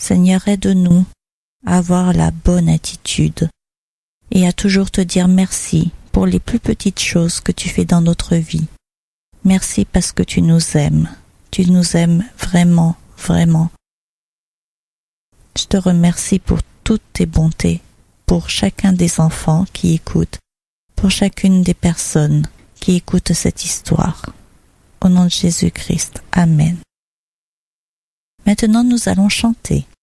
Seigneur, aide-nous à avoir la bonne attitude et à toujours te dire merci pour les plus petites choses que tu fais dans notre vie. Merci parce que tu nous aimes. Tu nous aimes vraiment, vraiment. Je te remercie pour toutes tes bontés, pour chacun des enfants qui écoutent, pour chacune des personnes qui écoutent cette histoire. Au nom de Jésus-Christ. Amen. Maintenant, nous allons chanter.